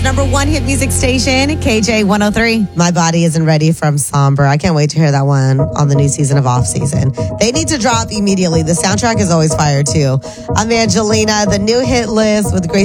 number one hit music station, KJ 103. My Body Isn't Ready from Somber. I can't wait to hear that one on the new season of Off Season. They need to drop immediately. The soundtrack is always fire, too. I'm Angelina, the new hit list with Grace